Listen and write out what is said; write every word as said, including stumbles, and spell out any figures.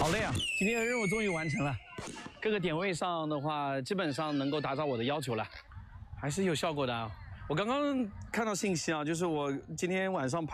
好累啊！今天的任务终于完成了，各个点位上的话，基本上能够达到我的要求了，还是有效果的啊。我刚刚看到信息啊，就是我今天晚上拍。